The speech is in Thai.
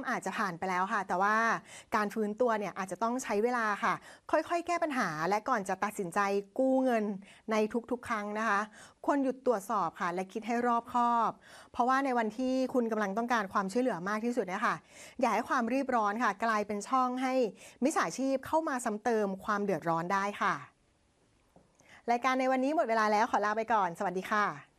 อาจจะผ่านไปแล้วค่ะแต่ว่าการฟื้นตัวเนี่ยอาจจะต้องใช้เวลาค่ะค่อยๆแก้ปัญหาและก่อนจะตัดสินใจกู้เงินในทุกๆครั้งนะคะควรหยุดตรวจสอบค่ะและคิดให้รอบคอบเพราะว่าในวันที่คุณกำลังต้องการความช่วยเหลือมากที่สุดเนี่ยค่ะอย่าให้ความรีบร้อนค่ะกลายเป็นช่องให้มิจฉาชีพเข้ามาซ้ำเติมความเดือดร้อนได้ค่ะรายการในวันนี้หมดเวลาแล้วขอลาไปก่อนสวัสดีค่ะ